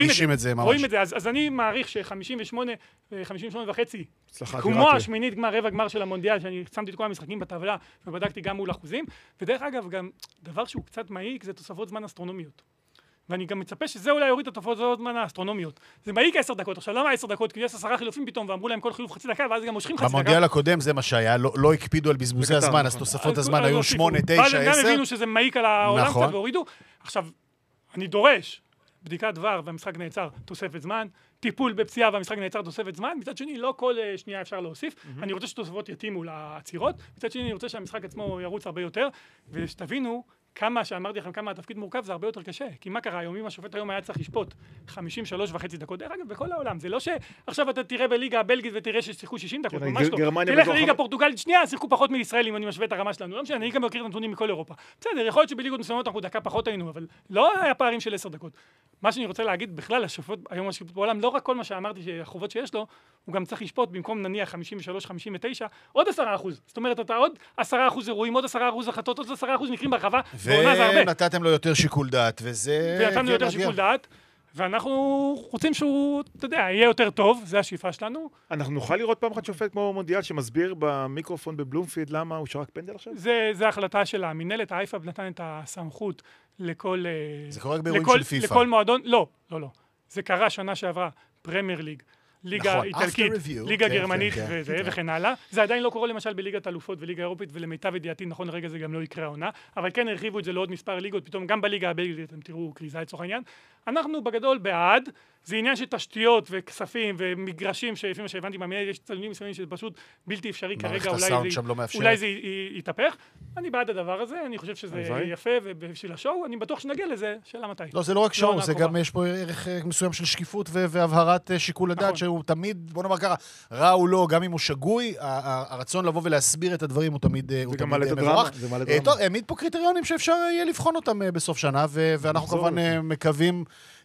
אישים את זה ממש. רואים את זה, אז אני מעריך ש-58 וחצי, כמו השמינית גמר, רבע גמר של המונדיאל, שאני שמתי את כל המשחקים בטבלה ובדקתי גם מול אחוזים, ודרך אגב גם דבר שהוא קצת מעיק זה תוספות זמן אסטרונומיות. ואני גם מצפה שזה אולי יוריד את התוספות זמן האסטרונומיות. זה מעיק 10 דקות, עכשיו למה 10 דקות? כי יש 10 חילופים פתאום ואמרו להם כל חילוף חצי דקה, ואז גם מושכים חצי דקה. במונדיאל הקודם זה מה שהיה, לא הקפידו על בזבוזי הזמן, אז תוספות הזמן היו 8, 9, 10. ואז הם גם הבינו שזה מעיק על העולם קצת והורידו. עכשיו, אני דורש בדיקת דבר והמשחק נעצר תוספת זמן, טיפול בפציעה והמשחק נעצר תוספת זמן, מצד שני לא כל שנייה אפשר להוסיף, אני רוצה שתוספות יתאימו לעצירות, מצד שני אני רוצה שהמשחק עצמו ירוץ הרבה יותר, ושתבינו כמה שאמרתי לכם כמה התפקיד מורכב זה הרבה יותר קשה, כי מה קרה היום אם השופט היום היה צריך לשפוט 53.5 דקות, דרך אגב בכל העולם, זה לא שעכשיו אתה תראה בליגה הבלגית ותראה ששיחקו 60 דקות, ממש לא, תלך לליגה פורטוגלית שנייה, שיחקו פחות מישראל אם אני משווה את הרמה שלנו, לא משנה, אני גם מכיר את הנתונים מכל אירופה, בסדר, יכול להיות שבליגות מסוימות אנחנו דקה פחות היינו, אבל לא היה פערים של 10 דקות. מה שאני רוצה להגיד, בכלל, השופט, היום השיפוט בעולם, לא רק כל מה שאמרתי שהחובות שיש לו, הוא גם צריך לשפוט במקום נניח 53, 59, עוד 10%. זאת אומרת, אתה עוד 10% אירועים, עוד 10% החלטות, עוד 10% מקרים ברחבה, ועונה זה הרבה. ונתתם לו יותר שיקול דעת, וזה... ונתנו לו יותר שיקול דעת, ואנחנו רוצים שהוא, אתה יודע, יהיה יותר טוב, זה השאיפה שלנו. אנחנו נוכל לראות פעם אחת שופט כמו מונדיאל שמסביר במיקרופון בבלומפיד למה הוא שרק פנדל עכשיו? זה החלטה של המנהלת, האיפה נתן את הסמכות לכל... זה קורה באירועים של פיפה. לכל מועדון, לא. זה קרה שנה שעברה, פרמייר ליג, ליגה איטלקית, ליגה גרמנית וכן הלאה. זה עדיין לא קורה למשל בליגת אלופות וליגה אירופית, ולמיטב ידיעתי נכון לרגע זה גם לא יקרה העונה, אבל כן הרחיבו את זה לעוד מספר ליגות, פתאום גם בליגה הבלגית אתם תראו קריזה לצורך העניין. אנחנו בגדול בעד, זה עניין של תשתיות וכספים ומגרשים שלפי מה שהבנתי מהמנהל יש צלמים מסוימים שזה פשוט בלתי אפשרי כרגע, אולי זה יתהפך. אני בעד הדבר הזה, אני חושב שזה יפה ובשביל השואו, אני בטוח שנגיע לזה, שאלה מתי. לא, זה לא רק שואו, זה גם יש פה ערך מסוים של שקיפות והבהרת שיקול הדעת שהוא תמיד, בוא נאמר ככה, רע או לא, גם אם הוא שגוי, הרצון לבוא ולהסביר את הדברים הוא תמיד מבורך. טוב, העמיד פה קריטריונים שאפשר יהיה לבחון אותם בסוף שנה, ואנחנו כמובן מקווים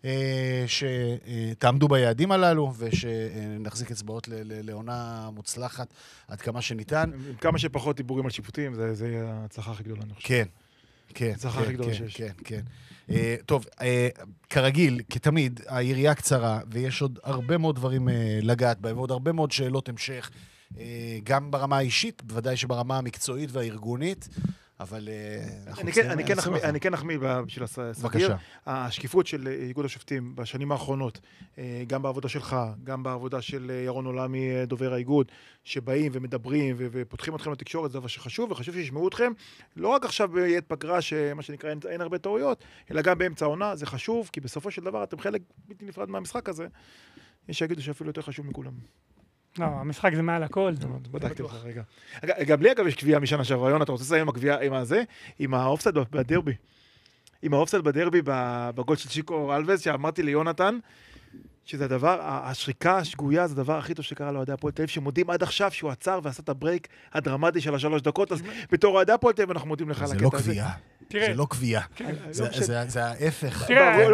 שתעמדו ביעדים הללו, ושנחזיק אצבעות לעונה מוצלחת עד כמה שניתן. עם כמה שפחות דיבורים על שיפוטים, זה יהיה ההצלחה הכי גדולה, אני חושב. כן. ההצלחה הכי גדולה שיש. כן. טוב, כרגיל, כתמיד, היריעה קצרה, ויש עוד הרבה מאוד דברים לגעת בהם, ועוד הרבה מאוד שאלות המשך, גם ברמה האישית, בוודאי שברמה המקצועית והארגונית, אבל אני כן אחמיא בשביל הסגיר. השקיפות של איגוד השופטים בשנים האחרונות, גם בעבודה שלך, גם בעבודה של ירון עולמי, דובר האיגוד, שבאים ומדברים ופותחים אתכם לתקשורת, זה דבר שחשוב, וחשוב שישמעו אתכם, לא רק עכשיו בעת פגרה, שמה שנקרא אין הרבה טעויות, אלא גם באמצע העונה, זה חשוב, כי בסופו של דבר אתם חלק בלתי נפרד מהמשחק הזה, יש שיגידו שאפילו יותר חשוב מכולם. לא, המשחק זה מעל הכל. בדקתי לך רגע. גם לי אגב יש קביעה משנה שעברה, יונה, אתה רוצה לסיים עם הקביעה, עם האופסייד בדרבי. עם האופסייד בדרבי בגול של צ'יקו אלווס, שאמרתי ליונתן, שזה הדבר, השריקה השגויה, זה הדבר הכי טוב שקרה לאוהדי הפועל תל אביב, שמודים עד עכשיו שהוא עצר ועשה את הברייק הדרמטי של 3 דקות, אז בתור אוהדי הפועל תל אביב אנחנו מודים לך על הקטע הזה. זה לא קביעה. זה ההפך.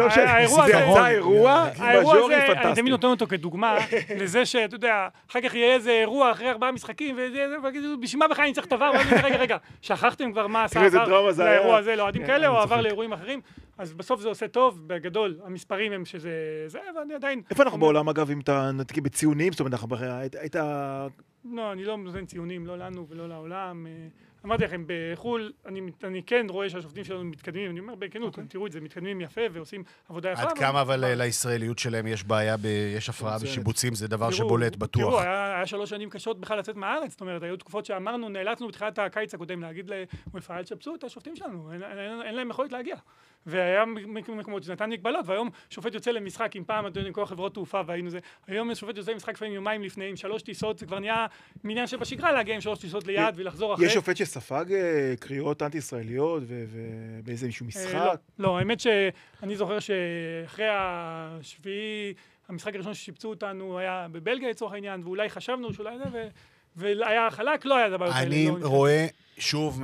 זה האירוע מז'ורי פנטסטי. אני תמיד נותן אותו כדוגמה לזה שאתה יודע, אחר כך יהיה איזה אירוע אחרי 4 משחקים, ובשביל מה בכלל אני צריך דבר, רגע, שכחתם כבר מה עשה לאירוע הזה, לאוהדים כאלה, או עבר לאירועים אחרים, אז בסוף זה עושה טוב, בגדול, המספרים הם שזה, ואני עדיין... איפה אנחנו בעולם אגב, אם אתה נתקים בציונים, זאת אומרת, היית... לא, אני לא נותן ציונים, לא לנו ולא לעולם. אמרתי לכם, בחול, אני כן רואה שהשופטים שלנו מתקדמים, אני אומר בכנות, תראו את זה, מתקדמים יפה ועושים עבודה יפה. עד כמה אבל לישראליות שלהם יש בעיה, יש הפרעה בשיבוצים, זה דבר שבולט בטוח. תראו, היה 3 שנים קשות בכלל לצאת מהארץ, זאת אומרת, היו תקופות שאמרנו, נאלצנו בתחילת הקיץ הקודם להגיד למפעל, אל תשפצו את השופטים שלנו, אין להם יכולת להגיע. והיה מקומות שנתן מגבלות, והיום שופט יוצא למשחק עם פעם עם כל חברות תעופה, והיינו זה, היום שופט יוצא למשחק לפעמים יומיים לפני, עם 3 טיסות, זה כבר נהיה מניין שבשגרה להגיע עם 3 טיסות ליד ולחזור אחרי. יש שופט שספג קריאות אנטי-ישראליות ובאיזה מישהו משחק? לא, האמת שאני זוכר שאחרי השביעי, המשחק הראשון ששיפצו אותנו היה בבלגיה לצורך העניין, ואולי חשבנו שאולי זה, והיה חלק, לא היה דבר יותר. אני רואה שוב,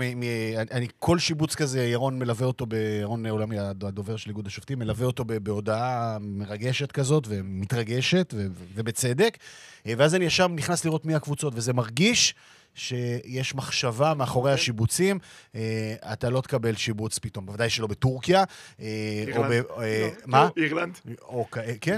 כל שיבוץ כזה, ירון מלווה אותו, ירון עולמי, הדובר של איגוד השופטים, מלווה אותו בהודעה מרגשת כזאת, ומתרגשת, ובצדק, ואז אני ישר נכנס לראות מי הקבוצות, וזה מרגיש שיש מחשבה מאחורי השיבוצים, אתה לא תקבל שיבוץ פתאום, בוודאי שלא בטורקיה, אירלנד. מה? אירלנד. כן,